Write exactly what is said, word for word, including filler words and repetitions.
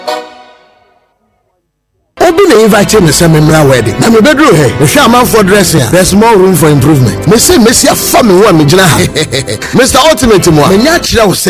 Obi na invite me say me mra wedding. Na me bedroom here. Me share man for dressing. There's more room for improvement. Me say me see a family one me gina ha. Mister Ultimate mo. Me nya kira wo say